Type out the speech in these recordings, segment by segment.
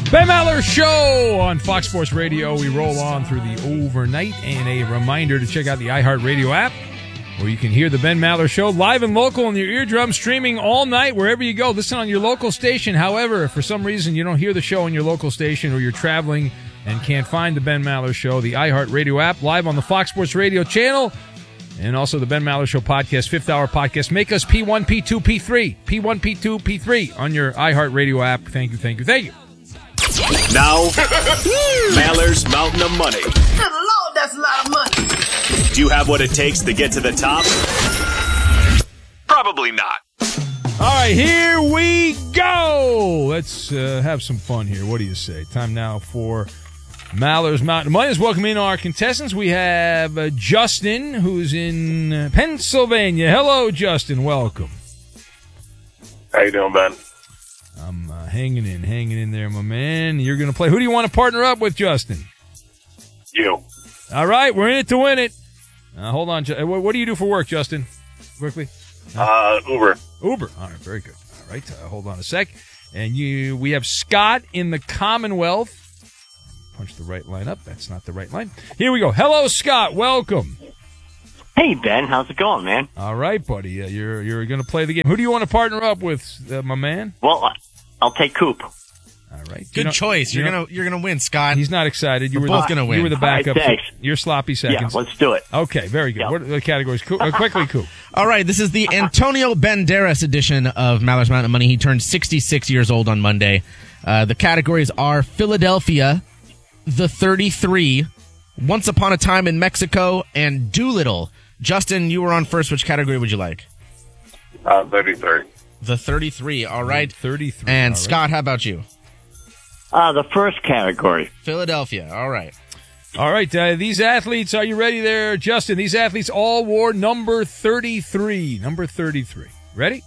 Ben Maller Show on Fox Sports Radio. We roll on through the overnight, and a reminder to check out the iHeartRadio app, where you can hear the Ben Maller Show live and local on your eardrum, streaming all night wherever you go. Listen on your local station. However, if for some reason you don't hear the show on your local station, or you're traveling and can't find the Ben Maller Show, the iHeartRadio app, live on the Fox Sports Radio channel, and also the Ben Maller Show podcast, 5th Hour podcast. Make us P1, P2, P3, P1, P2, P3 on your iHeartRadio app. Thank you, thank you, thank you. Now, Maller's Mountain of Money. Good Lord, that's a lot of money. Do you have what it takes to get to the top? Probably not. All right, here we go. Let's have some fun here. What do you say? Time now for Maller's Mountain of Money. Let's welcome in our contestants. We have Justin, who's in Pennsylvania. Hello, Justin. Welcome. How you doing, Ben? I'm hanging in there, my man. You're going to play. Who do you want to partner up with, Justin? You. All right, we're in it to win it. Hold on. What do you do for work, Justin? Quickly. Uber. Uber. All right, very good. All right, hold on a sec. And we have Scott in the Commonwealth. Punch the right line up. That's not the right line. Here we go. Hello, Scott. Welcome. Hey, Ben. How's it going, man? All right, buddy. You're going to play the game. Who do you want to partner up with, my man? Well, I'll take Coop. All right. Good choice. You're gonna win, Scott. He's not excited. We're both gonna win. You were the backup. All right, thanks. You're sloppy seconds. Yeah, let's do it. Okay, very good. Yep. What are the categories? Quickly, Coop. All right, this is the Antonio Banderas edition of Maller's Mountain of Money. He turned 66 years old on Monday. The categories are Philadelphia, The 33, Once Upon a Time in Mexico, and Doolittle. Justin, you were on first. Which category would you like? 33. The 33. All right. 33. And all right. Scott, how about you? The first category. Philadelphia. All right. All right, these athletes, are you ready there, Justin? These athletes all wore number 33. Number 33. Ready?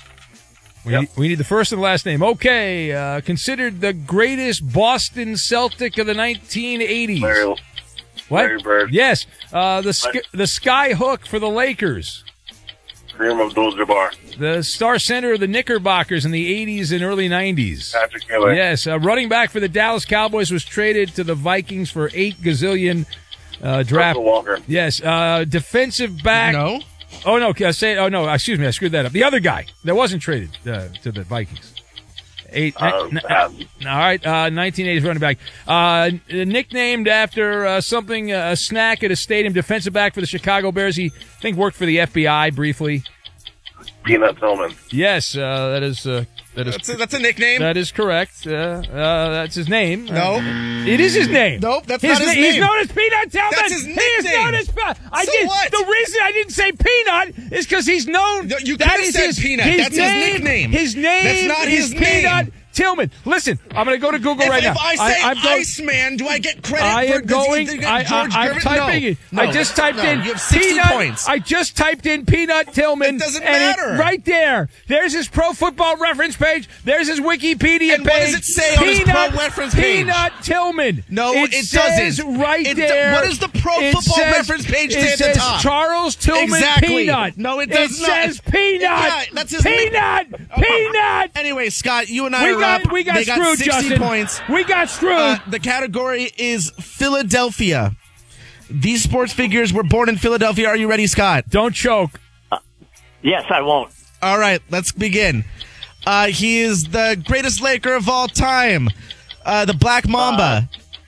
We need the first and last name. Okay, considered the greatest Boston Celtic of the 1980s. Larry Bird. Yes, the sky hook for the Lakers. Kareem Abdul-Jabbar. The star center of the Knickerbockers in the 80s and early 90s. Patrick Miller. Yes, running back for the Dallas Cowboys was traded to the Vikings for $8 gazillion draft. Russell Walker. Yes, defensive back. No. Oh no, excuse me, I screwed that up. The other guy that wasn't traded to the Vikings. All right, 1980s running back. Nicknamed after a snack at a stadium, defensive back for the Chicago Bears. He, I think, worked for the FBI briefly. Peanut Tillman. Yes, that's a nickname. That is correct. That's his name. No. It is his name. Nope, that's not his name. He's known as Peanut Tillman. That's his nickname. He is known as What? The reason I didn't say Peanut is because he's known. No, you could have said Peanut. That's his nickname. His name That's not is his name. Peanut Tillman. Listen, I'm going to go to Google right now. If I say Iceman, do I get credit I'm for going. George I'm Gervin? typing it. No. I just typed in You have 60 Peanut. points. I just typed in Peanut Tillman. It doesn't and matter. right there. There's his Pro Football Reference page. There's his Wikipedia And page. what does it say on his Pro Reference page? Peanut Tillman. No, it says doesn't. right there. What does the Pro Football Reference page say it at the says top? Charles Tillman Exactly. Peanut. No, it does not. It says Peanut. Yeah, that's his Peanut. Peanut. Anyway, Scott, you and I are up. We got They screwed, got 60 Justin. points. We got screwed. The category is Philadelphia. These sports figures were born in Philadelphia. Are you ready, Scott? Don't choke. Yes, I won't. All right, let's begin. He is the greatest Laker of all time. The Black Mamba.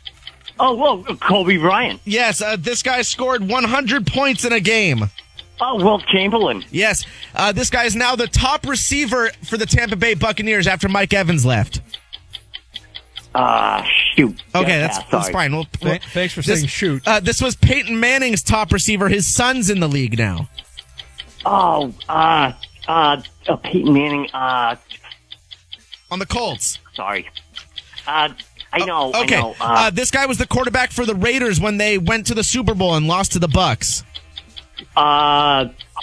Kobe Bryant. Yes, this guy scored 100 points in a game. Wilt Chamberlain. Yes, this guy is now the top receiver for the Tampa Bay Buccaneers after Mike Evans left. Shoot. Okay, Yeah, that's sorry. fine. Thanks for saying shoot. This was Peyton Manning's top receiver. His son's in the league now. Peyton Manning. On the Colts. Sorry. I know. Okay. I know. This guy was the quarterback for the Raiders when they went to the Super Bowl and lost to the Bucks.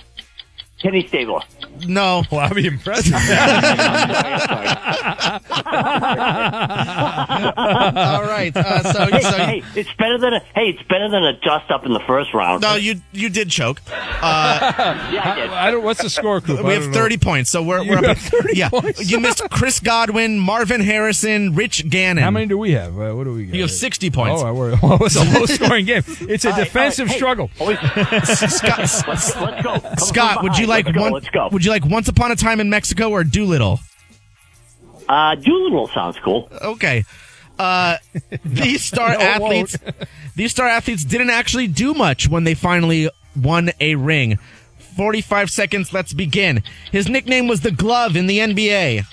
Kenny Stabler. No. Well, that'd be impressive. I'm sorry. All right. Hey, it's better than a dust up in the first round. No, you did choke. Yeah, I did. What's the score, Coop? We have 30 points, so we're up at 30 points. You missed Chris Godwin, Marvin Harrison, Rich Gannon. How many do we have? What do we got? You have 60 points. Oh, it's a low-scoring game. It's a defensive struggle. Let's go. Scott, would you like Let's go. Would you like Once Upon a Time in Mexico or Doolittle? Doolittle sounds cool. Okay. These star athletes didn't actually do much when they finally won a ring. 45 seconds, let's begin. His nickname was the Glove in the NBA.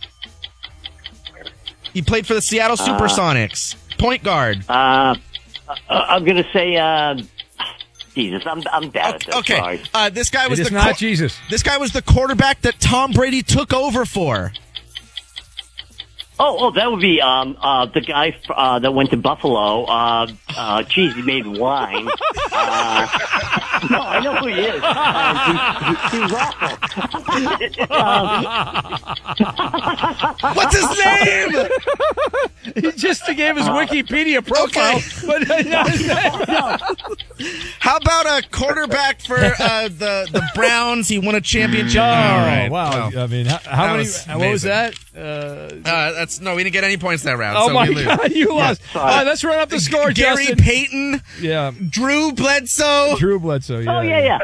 He played for the Seattle Supersonics. Point guard. I'm going to say Jesus. I'm bad at this. Okay. Sorry. This guy was not Jesus. This guy was the quarterback that Tom Brady took over for. Oh, that would be the guy that went to Buffalo. He made wine. No, I know who he is. He's awful. What's his name? He just gave his Wikipedia profile. Okay. How about a quarterback for the Browns? He won a championship. All right. Wow. Well, I mean, how many? What was that? We didn't get any points that round. Oh so my we lose. God, you lost. All right, let's run up the score, Gary Justin. Payton. Yeah. Drew Bledsoe. Drew Bledsoe. Yeah. Oh yeah.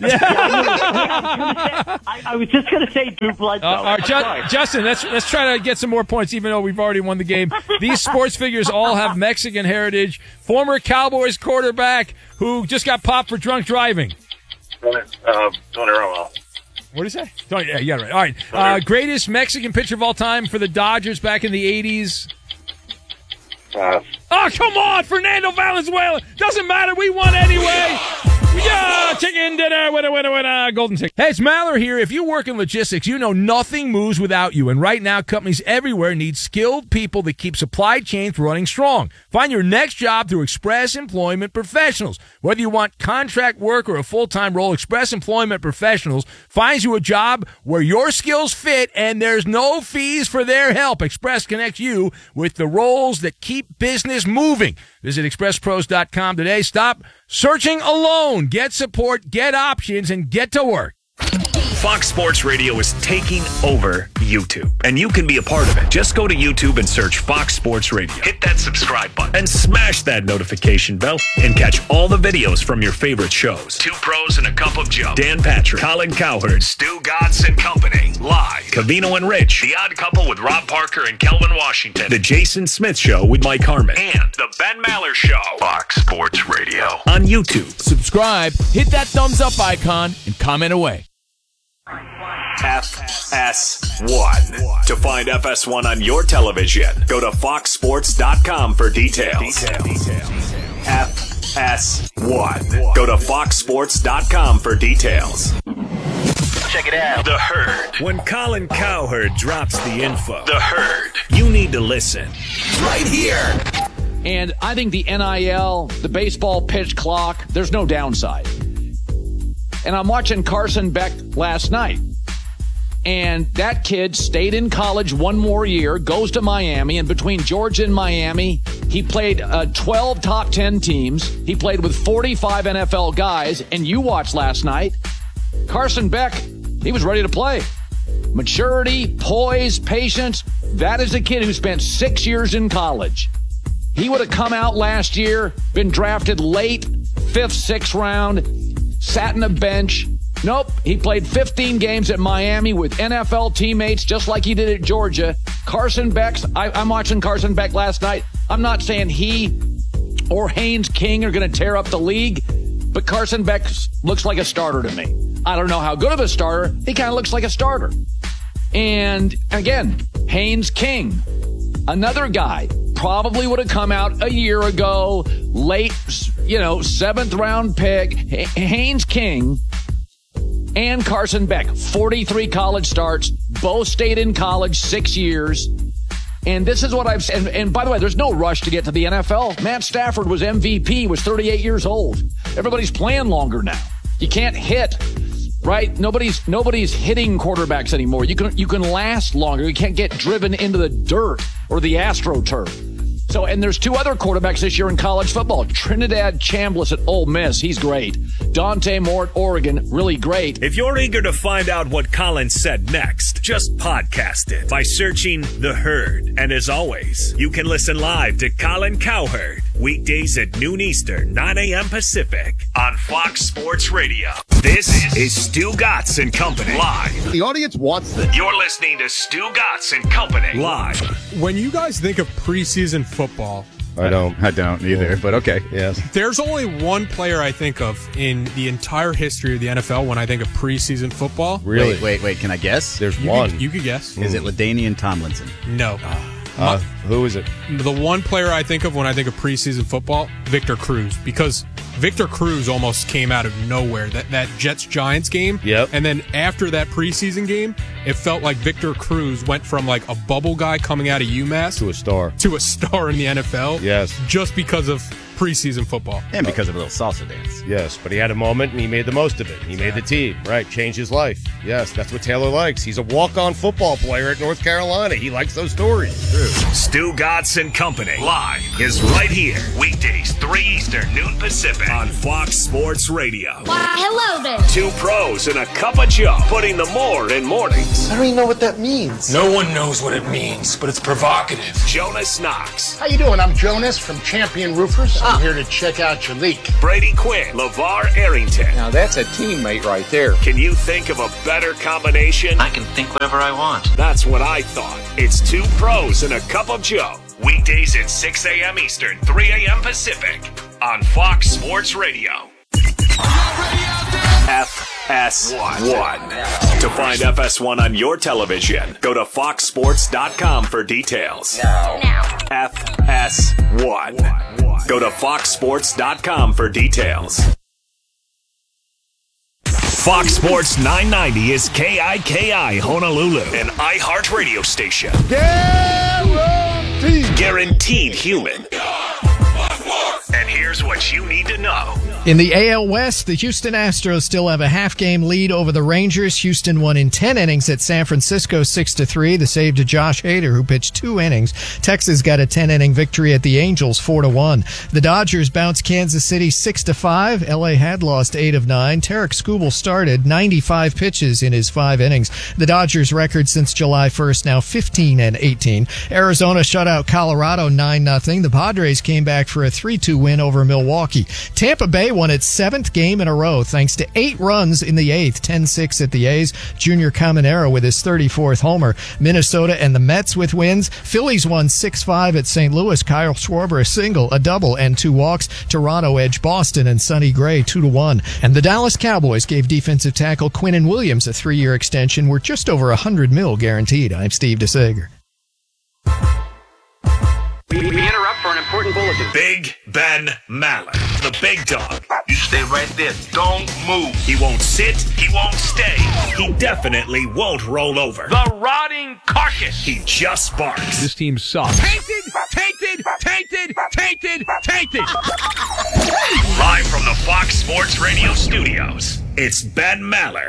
I was just going to say Drew Bledsoe. All right, Justin, let's try to get some more points, even though we've already won the game. These sports figures all have Mexican heritage. Former Cowboys quarterback who just got popped for drunk driving. Tony Romo. What did he say? Yeah, right. All right. Greatest Mexican pitcher of all time for the Dodgers back in the 80s. Oh, come on, Fernando Valenzuela. Doesn't matter. We won anyway. Yeah, chicken dinner, winner, golden ticket. Hey, it's Maller here. If you work in logistics, you know nothing moves without you. And right now, companies everywhere need skilled people that keep supply chains running strong. Find your next job through Express Employment Professionals. Whether you want contract work or a full-time role, Express Employment Professionals finds you a job where your skills fit and there's no fees for their help. Express connects you with the roles that keep business moving. Visit expresspros.com today. Stop searching alone. Get support, get options, and get to work. Fox Sports Radio is taking over YouTube, and you can be a part of it. Just go to YouTube and search Fox Sports Radio. Hit that subscribe button and smash that notification bell and catch all the videos from your favorite shows. Two Pros and a Cup of Joe, Dan Patrick, Colin Cowherd, Stu Godson Company, live. Covino and Rich, The Odd Couple with Rob Parker and Kelvin Washington, The Jason Smith Show with Mike Harmon, and The Ben Maller Show. Fox Sports Radio on YouTube. Subscribe, hit that thumbs up icon, and comment away. FS1. To find FS1 on your television, go to foxsports.com for details. FS1. Go to foxsports.com for details. Check it out. The Herd. When Colin Cowherd drops the info, The Herd, you need to listen. Right here. And I think the NIL, the baseball pitch clock, there's no downside. And I'm watching Carson Beck last night. And that kid stayed in college one more year, goes to Miami, and between Georgia and Miami, he played 12 top 10 teams. He played with 45 NFL guys, and you watched last night. Carson Beck, he was ready to play. Maturity, poise, patience, that is a kid who spent 6 years in college. He would have come out last year, been drafted late, 5th, 6th round, sat in a bench. Nope, he played 15 games at Miami with NFL teammates just like he did at Georgia. Carson Beck, I'm watching Carson Beck last night. I'm not saying he or Haynes King are going to tear up the league, but Carson Beck looks like a starter to me. I don't know how good of a starter. He kind of looks like a starter. And again, Haynes King, another guy, probably would have come out a year ago, late, 7th round pick. Haynes King and Carson Beck, 43 college starts, both stayed in college 6 years. And this is what I've said. And by the way, there's no rush to get to the NFL. Matt Stafford was MVP, was 38 years old. Everybody's playing longer now. You can't hit right? Nobody's hitting quarterbacks anymore. You can last longer. You can't get driven into the dirt or the AstroTurf. So, and there's two other quarterbacks this year in college football. Trinidad Chambliss at Ole Miss, he's great. Dante Moore at Oregon, really great. If you're eager to find out what Colin said next, just podcast it by searching The Herd. And as always, you can listen live to Colin Cowherd weekdays at noon Eastern, 9 a.m. Pacific on Fox Sports Radio. This is Stu Gatz and Company live. The audience wants this. You're listening to Stu Gatz and Company live. When you guys think of preseason football, I don't either, but okay. Yes. There's only one player I think of in the entire history of the NFL when I think of preseason football. Really? Wait. Can I guess? There's one. You could guess. Is it LaDainian Tomlinson? No. Who is it? The one player I think of when I think of preseason football, Victor Cruz, because Victor Cruz almost came out of nowhere. That Jets-Giants game. Yep. And then after that preseason game, it felt like Victor Cruz went from like a bubble guy coming out of UMass To a star in the NFL. Yes. Just because of preseason football. And because of a little salsa dance. Yes, but he had a moment and he made the most of it. He made the team, right? Changed his life. Yes, that's what Taylor likes. He's a walk-on football player at North Carolina. He likes those stories. True. Stu Gatz and Company live is right here. Weekdays, 3 Eastern, noon Pacific on Fox Sports Radio. Why, hello there. Two pros and a cup of Joe, putting the more in mornings. I don't even know what that means. No one knows what it means, but it's provocative. Jonas Knox. How you doing? I'm Jonas from Champion Roofers. I'm here to check out your leak. Brady Quinn. LeVar Arrington. Now that's a teammate right there. Can you think of a better combination? I can think whatever I want. That's what I thought. It's two pros and a cup of Joe. Weekdays at 6 a.m. Eastern, 3 a.m. Pacific on Fox Sports Radio. FS1. To find FS1 on your television, go to foxsports.com for details. Now. FS1. Go to foxsports.com for details. Fox Sports 990 is KIKI Honolulu, an iHeart radio station. Guaranteed human. And here's what you need to know. In the AL West, the Houston Astros still have a half-game lead over the Rangers. Houston won in 10 innings at San Francisco 6-3. The save to Josh Hader, who pitched 2 innings. Texas got a 10-inning victory at the Angels 4-1. The Dodgers bounced Kansas City 6-5. LA had lost 8 of 9. Tarek Skubal started 95 pitches in his 5 innings. The Dodgers' record since July 1st now 15-18. Arizona shut out Colorado 9-0. The Padres came back for a 3-2 win over Milwaukee. Tampa Bay won its 7th game in a row thanks to 8 runs in the 8th, 10-6 at the A's. Junior Caminero with his 34th homer. Minnesota and the Mets with wins. Phillies won 6-5 at St. Louis. Kyle Schwarber a single, a double, and 2 walks. Toronto edged Boston and Sonny Gray 2-1. And the Dallas Cowboys gave defensive tackle Quinnen Williams a 3-year extension worth just over $100 million guaranteed. I'm Steve DeSager. We interrupt for an important bulletin. Big Ben Maller, the big dog. You stay right there. Don't move. He won't sit. He won't stay. He definitely won't roll over. The rotting carcass. He just barks. This team sucks. Tainted. Live from the Fox Sports Radio studios, it's Ben Maller.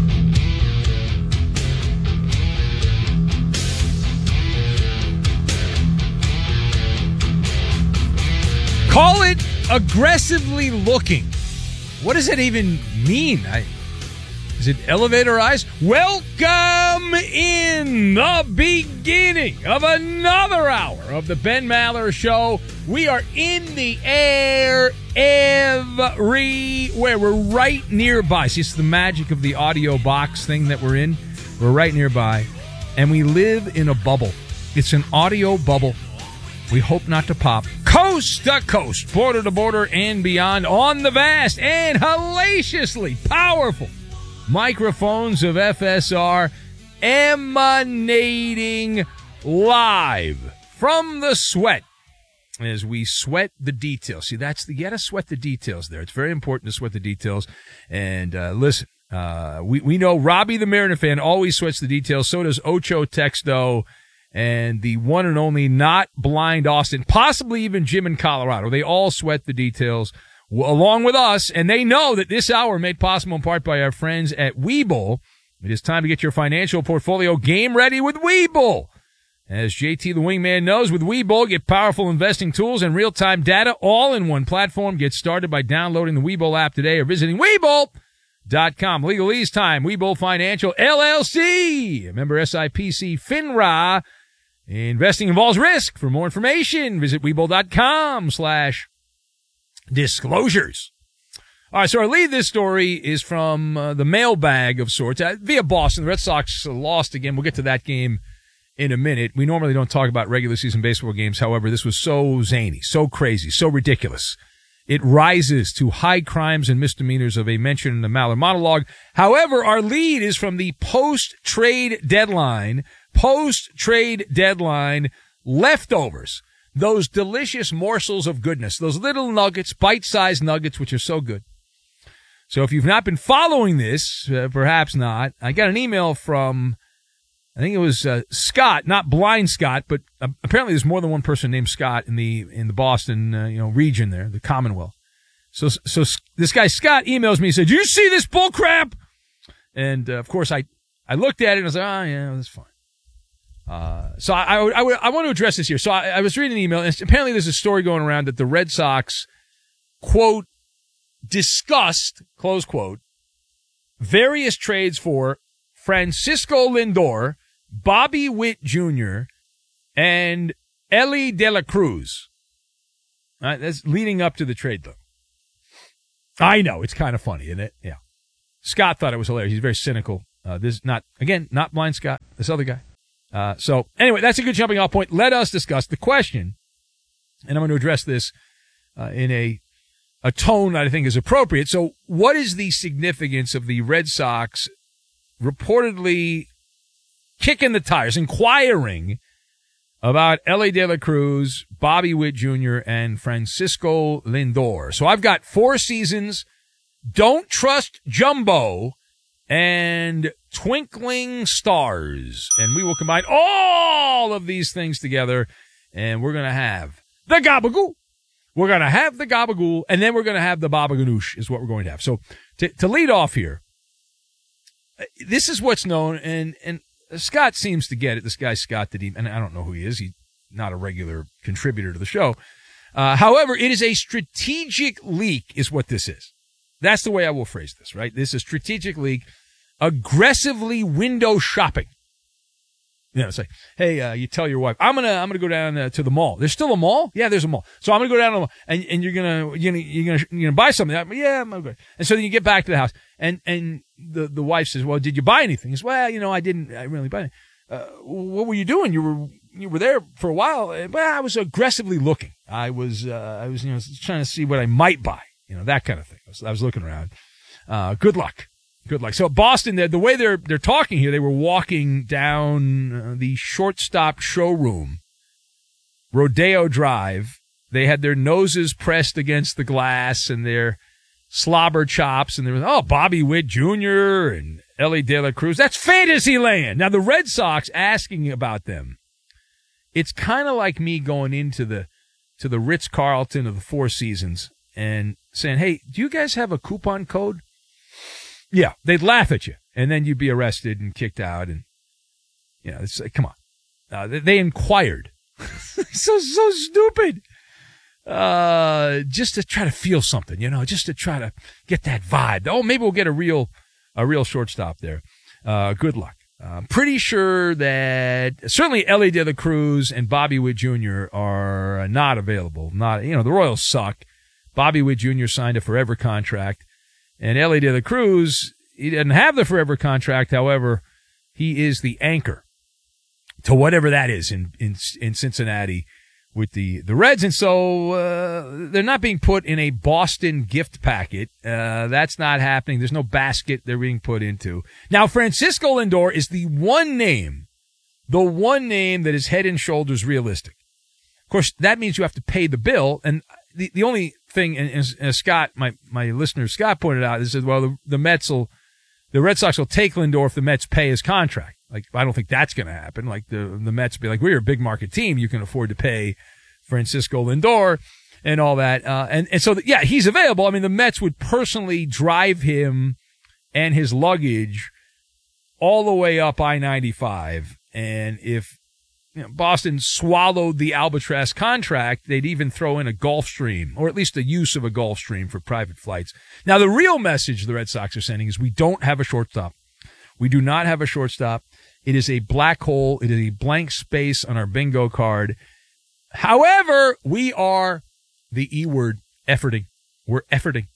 Call it aggressively looking. What does it even mean? Is it elevator eyes? Welcome in the beginning of another hour of the Ben Maller Show. We are in the air everywhere. We're right nearby. See, it's the magic of the audio box thing that we're in. We're right nearby. And we live in a bubble. It's an audio bubble. We hope not to pop. Coast to coast, border to border, and beyond on the vast and hellaciously powerful microphones of FSR, emanating live from the sweat as we sweat the details. See, you got to sweat the details there. It's very important to sweat the details. And listen, we know Robbie the Mariner fan always sweats the details. So does Ocho Texto. And the one and only not blind Austin, possibly even Jim in Colorado. They all sweat the details along with us, and they know that this hour made possible in part by our friends at Webull. It is time to get your financial portfolio game ready with Webull. As JT the Wingman knows, with Webull, get powerful investing tools and real-time data all in one platform. Get started by downloading the Webull app today or visiting Webull.com. Legalese time. Webull Financial LLC. Member SIPC FINRA. Investing involves risk. For more information, visit Webull.com/disclosures. All right, so our lead this story is from the mailbag of sorts via Boston. The Red Sox lost again. We'll get to that game in a minute. We normally don't talk about regular season baseball games. However, this was so zany, so crazy, so ridiculous. It rises to high crimes and misdemeanors of a mention in the Maller monologue. However, our lead is from the post-trade deadline leftovers. Those delicious morsels of goodness, those little nuggets, bite-sized nuggets, which are so good. So if you've not been following this, perhaps not, I got an email from, I think it was Scott, not Blind Scott, but apparently there's more than one person named Scott in the Boston region there, the Commonwealth. So this guy Scott emails me and said, "Do you see this bull crap?" And of course I looked at it and I was like, "Oh yeah, that's fine." So I want to address this here. So I was reading an email, and apparently there's a story going around that the Red Sox, quote, discussed, close quote, various trades for Francisco Lindor, Bobby Witt Jr., and Elly De La Cruz. All right, that's leading up to the trade, though. I know, it's kind of funny, isn't it? Yeah. Scott thought it was hilarious. He's very cynical. This not Blind Scott, this other guy. So anyway, that's a good jumping off point. Let us discuss the question, and I'm going to address this in a tone that I think is appropriate. So what is the significance of the Red Sox reportedly kicking the tires, inquiring about Elly De La Cruz, Bobby Witt Jr., and Francisco Lindor? So I've got 4 seasons, Don't Trust Jumbo, and Twinkling Stars. And we will combine all of these things together, and we're going to have the Gabagool. We're going to have the Gabagool, and then we're going to have the Baba Ganoush is what we're going to have. So to lead off here, this is what's known, and Scott seems to get it. This guy Scott, and I don't know who he is. He's not a regular contributor to the show. However, it is a strategic leak is what this is. That's the way I will phrase this, right? This is a strategic leak, aggressively window shopping. It's like, hey, you tell your wife, I'm gonna go down to the mall. There's still a mall? Yeah, there's a mall. So I'm gonna go down to the mall, and you're gonna buy something. Yeah, I'm gonna. And so then you get back to the house, and the wife says, well, did you buy anything? He says, well, I didn't really buy anything. What were you doing? You were there for a while. Well, I was aggressively looking. I was trying to see what I might buy. That kind of thing. I was looking around. Good luck. So Boston, the way they're talking here, they were walking down the shortstop showroom, Rodeo Drive. They had their noses pressed against the glass and their slobber chops, and there was, Bobby Witt Jr. and Elly De La Cruz. That's fantasy land. Now the Red Sox asking about them. It's kind of like me going into the Ritz-Carlton of the Four Seasons and saying, hey, do you guys have a coupon code? Yeah, they'd laugh at you, and then you'd be arrested and kicked out, and it's like, come on. They inquired. so stupid. Just to try to feel something, just to try to get that vibe. Oh, maybe we'll get a real shortstop there. Good luck. I'm pretty sure that certainly Elly De La Cruz and Bobby Witt Jr. are not available. The Royals suck. Bobby Witt Jr. signed a forever contract. And Elly De La Cruz, he doesn't have the forever contract. However, he is the anchor to whatever that is in Cincinnati with the Reds. And so they're not being put in a Boston gift packet. That's not happening. There's no basket they're being put into. Now, Francisco Lindor is the one name that is head and shoulders realistic. Of course, that means you have to pay the bill. And the only thing, and Scott, my listener Scott pointed out, is that, well, the Red Sox will take Lindor if the Mets pay his contract. Like, I don't think that's going to happen. Like, the Mets be like, we're a big market team. You can afford to pay Francisco Lindor. and all that. And so, yeah, he's available. I mean, the Mets would personally drive him and his luggage all the way up I-95. And if Boston swallowed the Albatross contract, they'd even throw in a Gulfstream, or at least the use of a Gulfstream for private flights. Now, the real message the Red Sox are sending is we don't have a shortstop. We do not have a shortstop. It is a black hole. It is a blank space on our bingo card. However, we are the E word, efforting. We're efforting.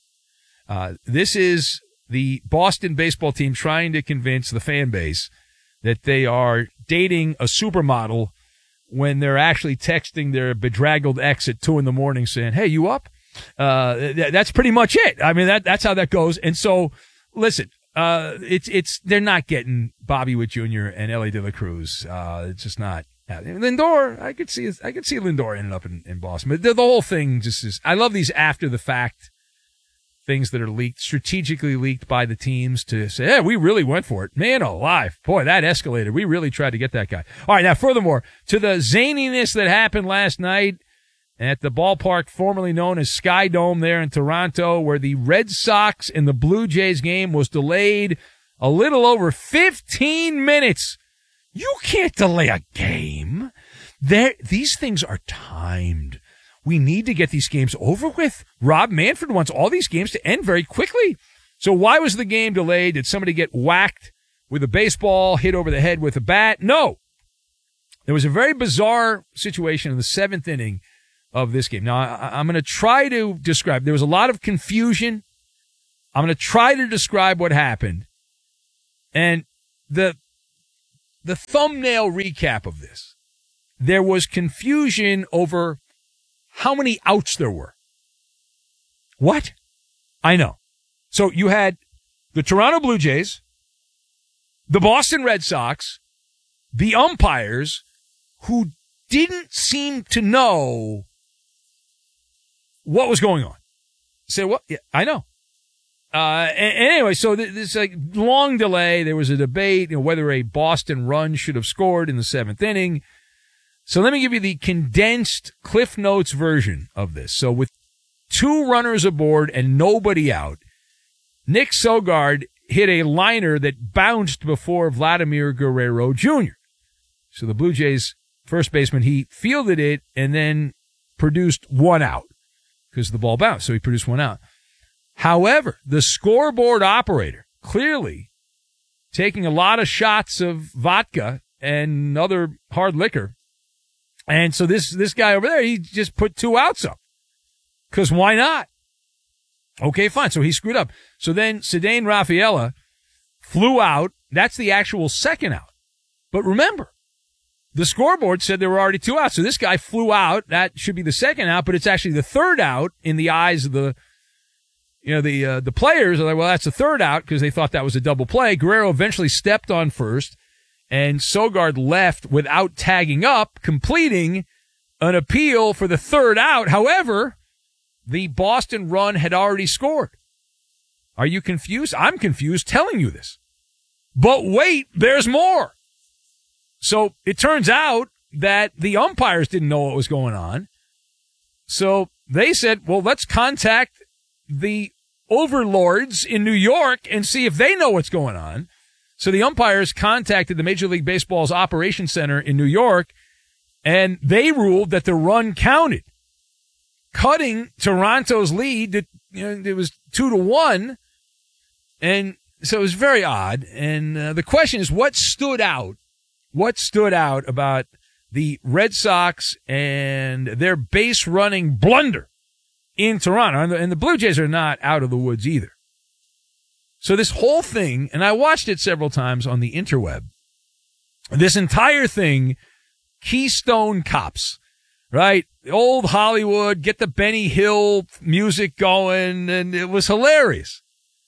This is the Boston baseball team trying to convince the fan base that they are dating a supermodel when they're actually texting their bedraggled ex at 2 a.m. saying, hey, you up? That's pretty much it. I mean, that's how that goes. And so, listen, they're not getting Bobby Witt Jr. and Ellie De La Cruz. It's just not. Lindor, I could see Lindor ending up in Boston. But the whole thing just is, I love these after the fact things that are leaked, strategically leaked by the teams to say, hey, we really went for it. Man alive. Boy, that escalated. We really tried to get that guy. All right. Now, furthermore, to the zaniness that happened last night at the ballpark formerly known as Sky Dome there in Toronto, where the Red Sox and the Blue Jays game was delayed a little over 15 minutes. You can't delay a game. These things are timed. We need to get these games over with. Rob Manfred wants all these games to end very quickly. So why was the game delayed? Did somebody get whacked with a baseball, hit over the head with a bat? No. There was a very bizarre situation in the 7th inning of this game. Now, I'm going to try to describe. There was a lot of confusion. I'm going to try to describe what happened. And the thumbnail recap of this, there was confusion over how many outs there were. What? I know. So you had the Toronto Blue Jays, the Boston Red Sox, the umpires who didn't seem to know what was going on. Say what? Yeah, I know. And anyway, so this like long delay. There was a debate, whether a Boston run should have scored in the 7th inning. So let me give you the condensed Cliff Notes version of this. So with 2 runners aboard and nobody out, Nick Sogard hit a liner that bounced before Vladimir Guerrero Jr. So the Blue Jays first baseman, he fielded it and then produced 1 out because the ball bounced. So he produced 1 out. However, the scoreboard operator clearly taking a lot of shots of vodka and other hard liquor. And so this guy over there, he just put 2 outs up. Because why not? Okay, fine. So he screwed up. So then Ceddanne Rafaela flew out. That's the actual 2nd out. But remember, the scoreboard said there were already 2 outs. So this guy flew out. That should be the 2nd out, but it's actually the 3rd out in the eyes of the players are like, well, that's the 3rd out because they thought that was a double play. Guerrero eventually stepped on first. And Sogard left without tagging up, completing an appeal for the 3rd out. However, the Boston run had already scored. Are you confused? I'm confused telling you this. But wait, there's more. So it turns out that the umpires didn't know what was going on. So they said, well, let's contact the overlords in New York and see if they know what's going on. So the umpires contacted the Major League Baseball's Operations Center in New York, and they ruled that the run counted, cutting Toronto's lead. It was 2-1, and so it was very odd. And the question is, what stood out? What stood out about the Red Sox and their base running blunder in Toronto? And the Blue Jays are not out of the woods either. So this whole thing, and I watched it several times on the interweb, this entire thing, Keystone Cops, right? Old Hollywood, get the Benny Hill music going, and it was hilarious.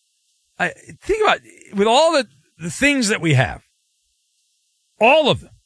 Think about it, with all the things that we have, all of them,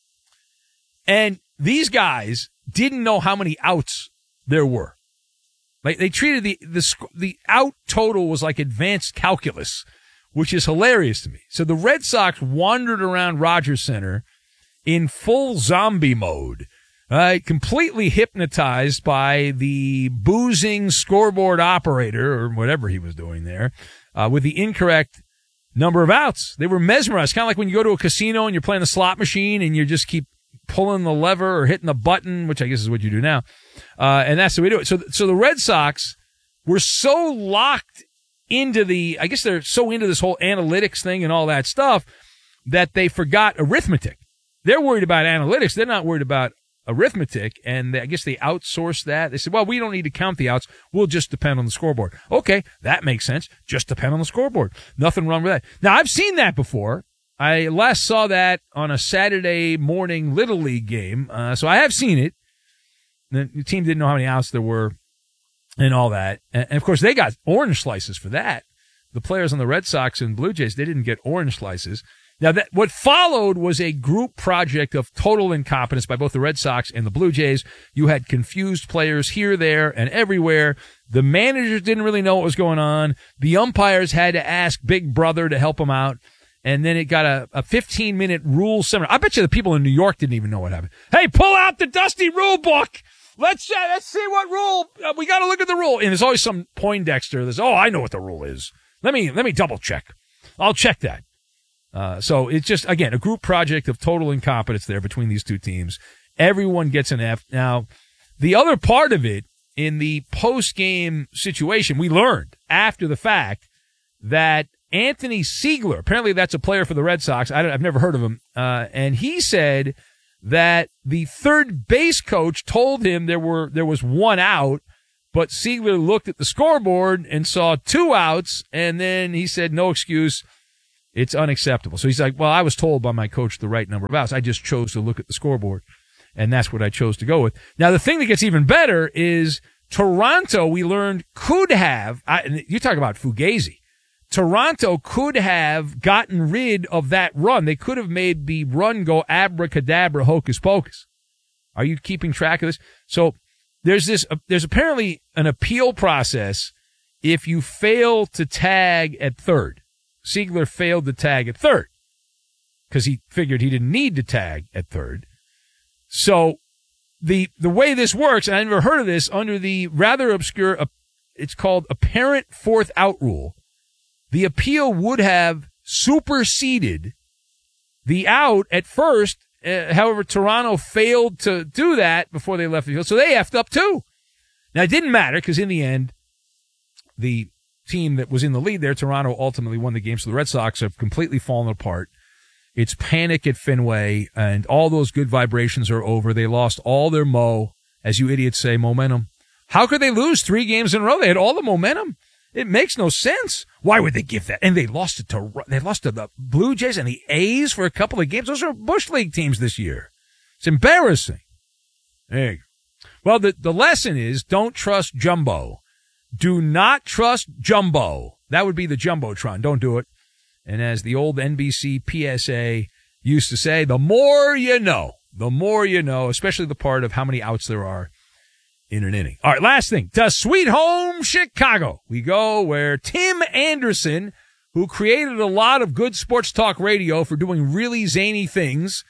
and these guys didn't know how many outs there were. Like they treated the out total was like advanced calculus, which is hilarious to me. So the Red Sox wandered around Rogers Center in full zombie mode, completely hypnotized by the boozing scoreboard operator or whatever he was doing there with the incorrect number of outs. They were mesmerized, kind of like when you go to a casino and you're playing the slot machine and you just keep pulling the lever or hitting the button, which I guess is what you do now. And that's the way to do it. So the Red Sox were so locked into I guess they're so into this whole analytics thing and all that stuff that they forgot arithmetic. They're worried about analytics. They're not worried about arithmetic. And I guess they outsourced that. They said, well, we don't need to count the outs. We'll just depend on the scoreboard. Okay, that makes sense. Just depend on the scoreboard. Nothing wrong with that. Now, I've seen that before. I last saw that on a Saturday morning Little League game. So I have seen it. The team didn't know how many outs there were and all that. And of course, they got orange slices for that. The players on the Red Sox and Blue Jays, they didn't get orange slices. Now, what followed was a group project of total incompetence by both the Red Sox and the Blue Jays. You had confused players here, there, and everywhere. The managers didn't really know what was going on. The umpires had to ask Big Brother to help them out. And then it got a 15-minute rule seminar. I bet you the people in New York didn't even know what happened. Hey, pull out the dusty rule book. Let's see what rule. We got to look at the rule. And there's always some Poindexter that's, I know what the rule is. Let me double check. I'll check that. So it's just, again, a group project of total incompetence there between these two teams. Everyone gets an F. Now, the other part of it, in the post-game situation, we learned after the fact that Anthony Siegler, apparently that's a player for the Red Sox. I've never heard of him. And he said that the third base coach told him there was one out, but Siegler looked at the scoreboard and saw 2 outs, and then he said, no excuse. It's unacceptable. So he's like, well, I was told by my coach the right number of outs. I just chose to look at the scoreboard, and that's what I chose to go with. Now, the thing that gets even better is Toronto, we learned, could have, you talk about Fugazi. Toronto could have gotten rid of that run. They could have made the run go abracadabra, hocus pocus. Are you keeping track of this? So there's apparently an appeal process if you fail to tag at third. Siegler failed to tag at third because he figured he didn't need to tag at third. So the way this works, and I never heard of this, under the rather obscure, it's called apparent fourth out rule, the appeal would have superseded the out at first. However, Toronto failed to do that before they left the field, so they effed up too. Now, it didn't matter because in the end, the team that was in the lead there, Toronto, ultimately won the game. So the Red Sox have completely fallen apart. It's panic at Fenway, and all those good vibrations are over. They lost all their as you idiots say, momentum. How could they lose 3 games in a row? They had all the momentum. It makes no sense. Why would they give that? And they lost to the Blue Jays and the A's for a couple of games. Those are Bush League teams this year. It's embarrassing. There you go. Well, the lesson is don't trust Jumbo. Do not trust Jumbo. That would be the Jumbotron. Don't do it. And as the old NBC PSA used to say, the more you know, especially the part of how many outs there are in an inning. All right, last thing. To Sweet Home Chicago we go, where Tim Anderson, who created a lot of good sports talk radio for doing really zany things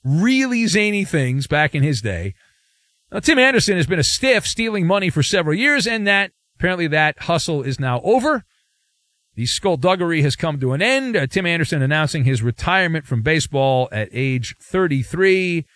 back in his day. Now, Tim Anderson has been a stiff stealing money for several years, and apparently that hustle is now over. The skullduggery has come to an end. Tim Anderson announcing his retirement from baseball at age 33.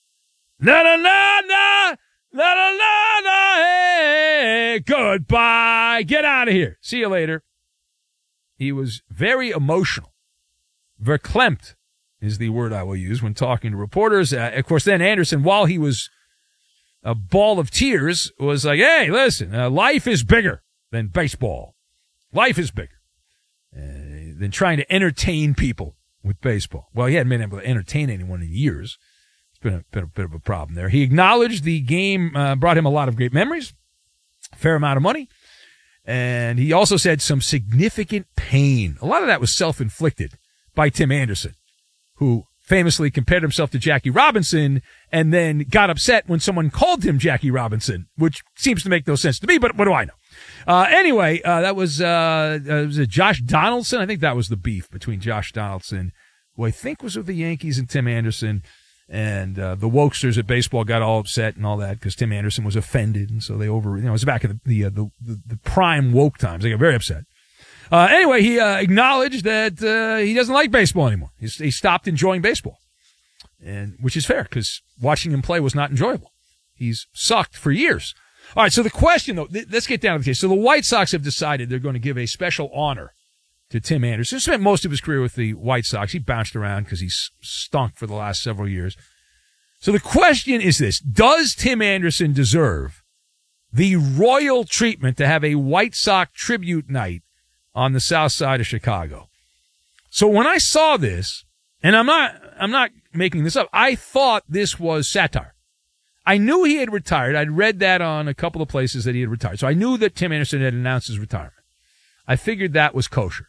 Hey, goodbye. Get out of here. See you later. He was very emotional. Verklempt is the word I will use when talking to reporters. Of course, then Anderson, while he was a ball of tears, was like, hey, listen, life is bigger than baseball. Life is bigger than trying to entertain people with baseball. Well, he hadn't been able to entertain anyone in years. It's been a bit of a problem there. He acknowledged the game brought him a lot of great memories, a fair amount of money, and he also said some significant pain. A lot of that was self-inflicted by Tim Anderson, who famously compared himself to Jackie Robinson and then got upset when someone called him Jackie Robinson, which seems to make no sense to me, but what do I know? Anyway, that was it Josh Donaldson? I think that was the beef between Josh Donaldson, who I think was with the Yankees, and Tim Anderson. And the wokesters at baseball got all upset and all that because Tim Anderson was offended, and so they it was back in the prime woke times. They got very upset. Anyway, he acknowledged that he doesn't like baseball anymore. He stopped enjoying baseball, and which is fair because watching him play was not enjoyable. He's sucked for years. All right, so the question, though, let's get down to the case. So the White Sox have decided they're going to give a special honor to Tim Anderson. He spent most of his career with the White Sox. He bounced around because he's stunk for the last several years. So the question is this: does Tim Anderson deserve the royal treatment to have a White Sox tribute night on the south side of Chicago? So when I saw this, and I'm not making this up, I thought this was satire. I knew he had retired. I'd read that on a couple of places that he had retired. So I knew that Tim Anderson had announced his retirement. I figured that was kosher.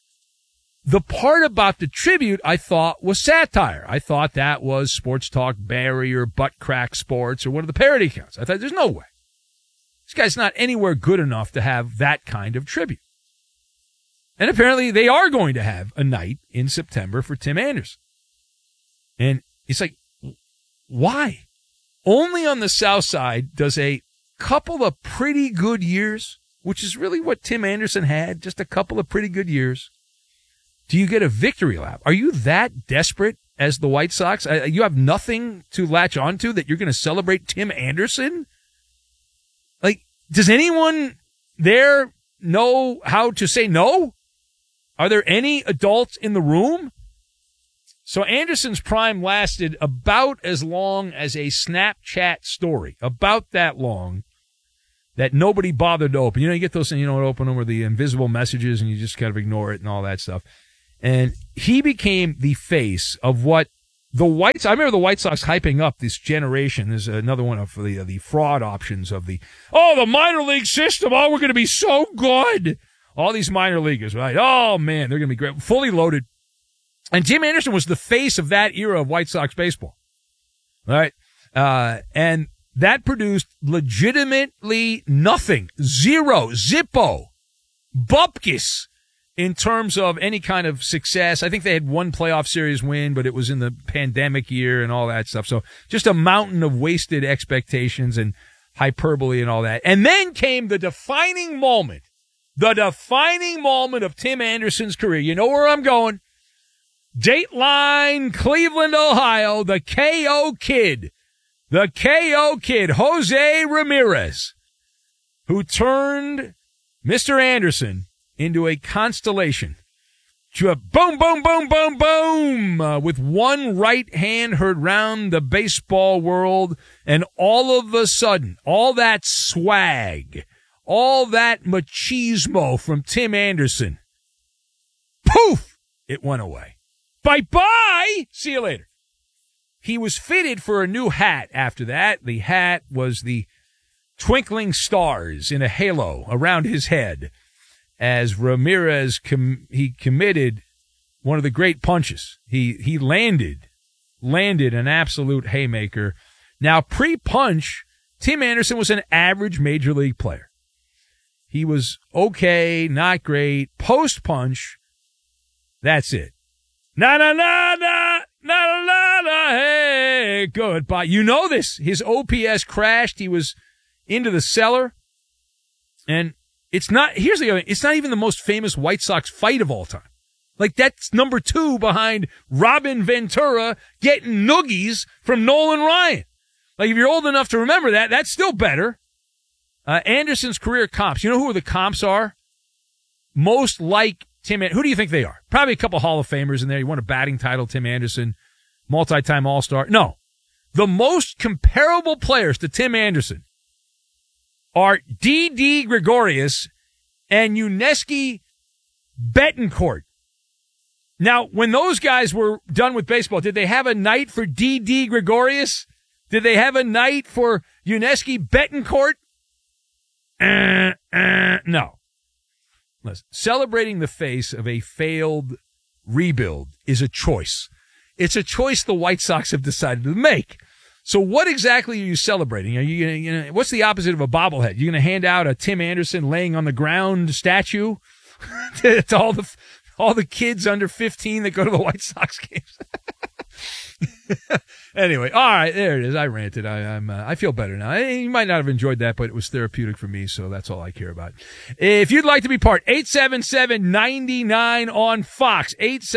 The part about the tribute I thought was satire. I thought that was Sports Talk Barry or Butt Crack Sports or one of the parody accounts. I thought there's no way. This guy's not anywhere good enough to have that kind of tribute. And apparently they are going to have a night in September for Tim Anderson. And it's like, why? Only on the south side does a couple of pretty good years, which is really what Tim Anderson had, just a couple of pretty good years, do you get a victory lap? Are you that desperate as the White Sox? You have nothing to latch onto that you're going to celebrate Tim Anderson? Like, does anyone there know how to say no? Are there any adults in the room? So Anderson's prime lasted about as long as a Snapchat story, about that long, that nobody bothered to open. You get those things, open them with the invisible messages and you just kind of ignore it and all that stuff. And he became the face of what the White Sox, I remember the White Sox hyping up this generation. There's another one of the fraud options of the minor league system. Oh, we're going to be so good. All these minor leaguers, right? Oh, man, they're going to be great. Fully loaded. And Tim Anderson was the face of that era of White Sox baseball. Right? And that produced legitimately nothing. Zero. Zippo. Bupkis. In terms of any kind of success. I think they had one playoff series win, but it was in the pandemic year and all that stuff. So just a mountain of wasted expectations and hyperbole and all that. And then came the defining moment of Tim Anderson's career. You know where I'm going? Dateline, Cleveland, Ohio, the KO Kid, Jose Ramirez, who turned Mr. Anderson into a constellation. Boom, boom, boom, boom, boom, with one right hand heard round the baseball world, and all of a sudden, all that swag, all that machismo from Tim Anderson, poof, it went away. Bye-bye! See you later. He was fitted for a new hat after that. The hat was the twinkling stars in a halo around his head as Ramirez committed one of the great punches. He landed an absolute haymaker. Now, pre-punch, Tim Anderson was an average major league player. He was okay, not great. Post-punch, that's it. Hey, goodbye. You know this. His OPS crashed. He was into the cellar. And it's not even the most famous White Sox fight of all time. Like, that's number 2 behind Robin Ventura getting noogies from Nolan Ryan. Like, if you're old enough to remember that, that's still better. Anderson's career comps. You know who the comps are? Most like Tim, who do you think they are? Probably a couple Hall of Famers in there. You won a batting title, Tim Anderson, multi-time All-Star. No. The most comparable players to Tim Anderson are D.D. Gregorius and Yuniesky Betancourt. Now, when those guys were done with baseball, did they have a night for D.D. Gregorius? Did they have a night for Yuniesky Betancourt? No. Listen, celebrating the face of a failed rebuild is a choice. It's a choice the White Sox have decided to make. So what exactly are you celebrating? Are you gonna, what's the opposite of a bobblehead? You're going to hand out a Tim Anderson laying on the ground statue to all the kids under 15 that go to the White Sox games? Anyway, all right, there it is. I ranted. I feel better now. You might not have enjoyed that, but it was therapeutic for me, so that's all I care about. If you'd like to be part, 877-99 on Fox,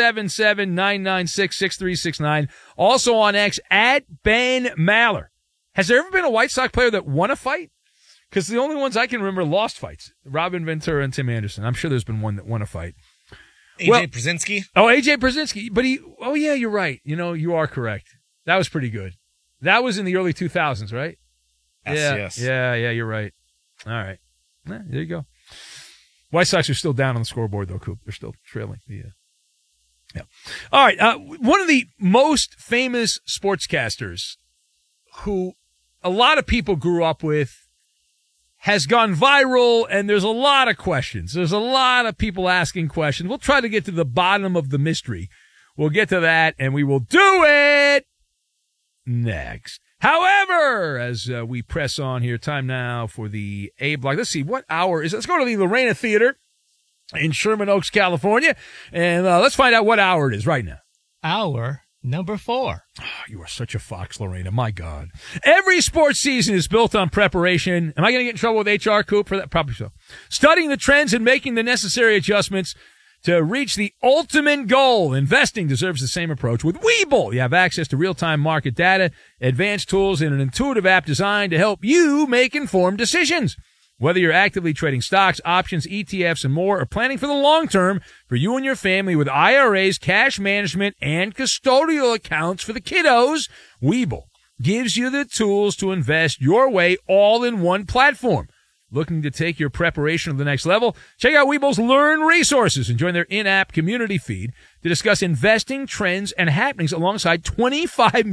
877-996-6369. Also on X, at Ben Maller. Has there ever been a White Sox player that won a fight? Because the only ones I can remember lost fights. Robin Ventura and Tim Anderson. I'm sure there's been one that won a fight. AJ Brzezinski? Oh, AJ Brzezinski. But yeah, you're right. You are correct. That was pretty good. That was in the early 2000s, right? Yes. Yeah, you're right. All right. There you go. White Sox are still down on the scoreboard, though, Coop. They're still trailing. Yeah. All right. One of the most famous sportscasters who a lot of people grew up with has gone viral, and there's a lot of questions. There's a lot of people asking questions. We'll try to get to the bottom of the mystery. We'll get to that, and we will do it next. However, as we press on here, time now for the A block. Let's see, what hour is it? Let's go to the Lorena Theater in Sherman Oaks, California, and let's find out what hour it is right now. Hour number 4. Oh, you are such a fox, Lorena. My God. Every sports season is built on preparation. Am I going to get in trouble with HR, Coop, for that? Probably so. Studying the trends and making the necessary adjustments to reach the ultimate goal. Investing deserves the same approach with Webull. You have access to real-time market data, advanced tools, and an intuitive app designed to help you make informed decisions. Whether you're actively trading stocks, options, ETFs, and more, or planning for the long term for you and your family with IRAs, cash management, and custodial accounts for the kiddos, Webull gives you the tools to invest your way all in one platform. Looking to take your preparation to the next level? Check out Webull's Learn resources and join their in-app community feed to discuss investing trends and happenings alongside 25